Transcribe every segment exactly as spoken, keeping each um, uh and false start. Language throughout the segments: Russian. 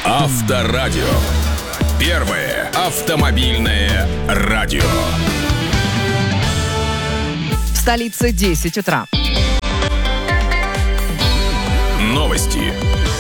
Авторадио. Первое автомобильное радио. В столице десять утра. Новости.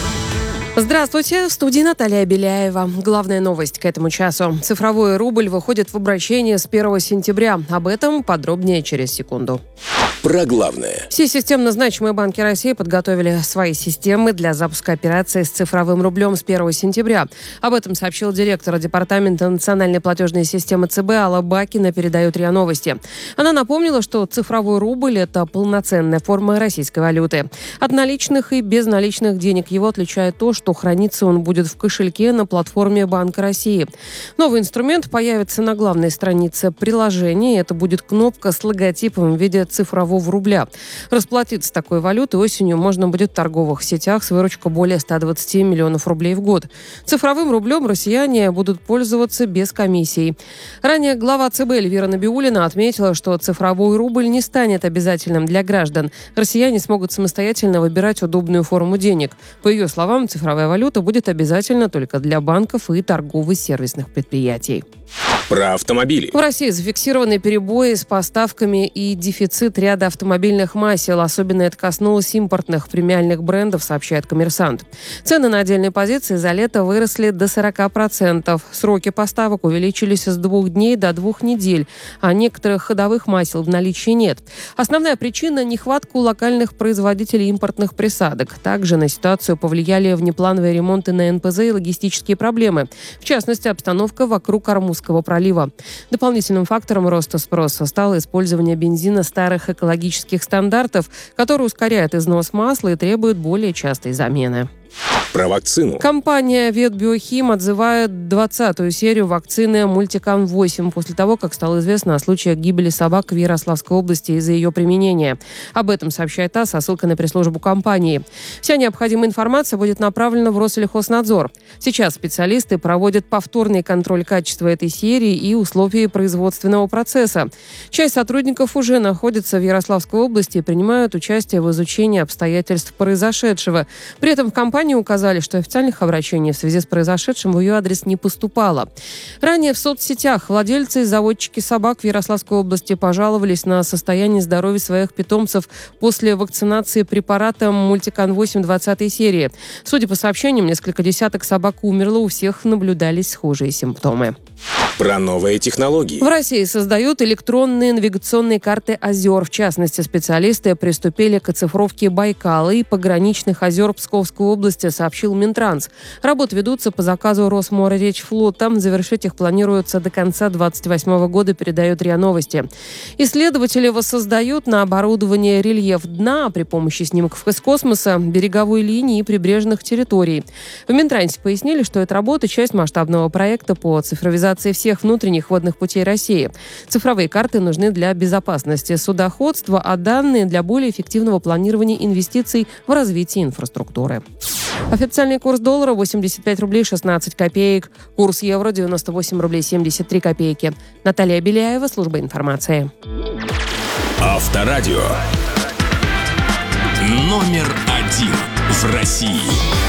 Здравствуйте, в студии Наталья Беляева. Главная новость к этому часу. Цифровой рубль выходит в обращение с первого сентября. Об этом подробнее через секунду. Про главное. Все системно значимые банки России подготовили свои системы для запуска операций с цифровым рублем с первого сентября. Об этом сообщил директор департамента национальной платежной системы ЦБ Алла Бакина, передает РИА Новости. Она напомнила, что цифровой рубль – это полноценная форма российской валюты. От наличных и безналичных денег его отличает то, что храниться он будет в кошельке на платформе Банка России. Новый инструмент появится на главной странице приложения. Это будет кнопка с логотипом в виде цифрового рубля. Расплатиться такой валютой осенью можно будет в торговых сетях с выручкой более ста двадцати миллионов рублей в год. Цифровым рублем россияне будут пользоваться без комиссий. Ранее глава ЦБ Эльвира Набиуллина отметила, что цифровой рубль не станет обязательным для граждан. Россияне смогут самостоятельно выбирать удобную форму денег. По ее словам, цифровая валюта будет обязательна только для банков и торгово-сервисных предприятий. Про автомобили. В России зафиксированы перебои с поставками и дефицит ряда автомобильных масел. Особенно это коснулось импортных премиальных брендов, сообщает «Коммерсант». Цены на отдельные позиции за лето выросли до сорока процентов. Сроки поставок увеличились с двух дней до двух недель, а некоторых ходовых масел в наличии нет. Основная причина – нехватка у локальных производителей импортных присадок. Также на ситуацию повлияли внеплановые ремонты на эн пэ зэ и логистические проблемы. В частности, обстановка вокруг Ормузского пролива. Дополнительным фактором роста спроса стало использование бензина старых экологических стандартов, который ускоряет износ масла и требует более частой замены. Про вакцину. Компания «Ветбиохим» отзывает двадцатую серию вакцины «Мультикам восемь» после того, как стало известно о случаях гибели собак в Ярославской области из-за ее применения. Об этом сообщает ТАСС со ссылкой на пресс-службу компании. Вся необходимая информация будет направлена в Россельхознадзор. Сейчас специалисты проводят повторный контроль качества этой серии и условий производственного процесса. Часть сотрудников уже находится в Ярославской области и принимают участие в изучении обстоятельств произошедшего. При этом в компании указали, что официальных обращений в связи с произошедшим в ее адрес не поступало. Ранее в соцсетях владельцы и заводчики собак в Ярославской области пожаловались на состояние здоровья своих питомцев после вакцинации препаратом «Мультикам восемь» двадцатой серии. Судя по сообщениям, несколько десяток собак умерло, у всех наблюдались схожие симптомы. Про новые технологии. В России создают электронные навигационные карты озер. В частности, специалисты приступили к оцифровке Байкала и пограничных озер Псковской области, сообщил Минтранс. Работы ведутся по заказу Росморречфлота. Завершить их планируется до конца двадцать восьмого года, передает РИА Новости. Исследователи воссоздают на оборудовании рельеф дна при помощи снимков из космоса, береговой линии и прибрежных территорий. В Минтрансе пояснили, что эта работа – часть масштабного проекта по цифровизации всех внутренних водных путей России. Цифровые карты нужны для безопасности судоходства, а данные для более эффективного планирования инвестиций в развитие инфраструктуры. Официальный курс доллара восемьдесят пять рублей шестнадцать копеек. Курс евро девяносто восемь рублей семьдесят три копейки. Наталья Беляева, служба информации. Авторадио. Номер один в России.